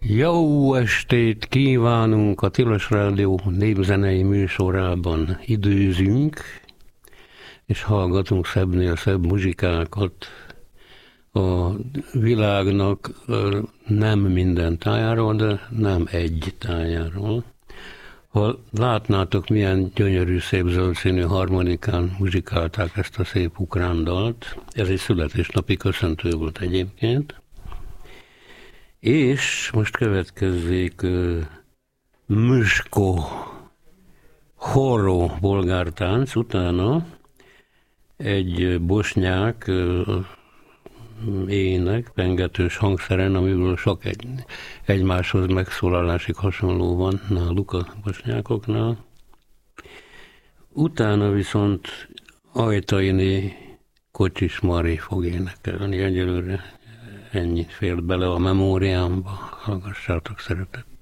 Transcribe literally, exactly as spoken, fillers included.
Jó estét kívánunk a Tilos Rádió népzenei műsorában. Időzünk, és hallgatunk szebbnél szebb muzsikákat a világnak nem minden tájáról, de nem egy tájáról. Ha látnátok, milyen gyönyörű, szép zöldszínű harmonikán muzsikálták ezt a szép ukrán dalt, ez egy születésnapi köszöntő volt egyébként. És most következzék uh, Muzsko Horó bolgártánc, utána egy bosnyák uh, ének, pengetős hangszeren, amiből sok egy, egymáshoz megszólalásig hasonló van náluk a bosnyákoknál. Utána viszont Ajtaini Kocsis Mari fog énekelni egyelőre. Ennyi fért bele a memóriámba, hallgassátok szeretettel.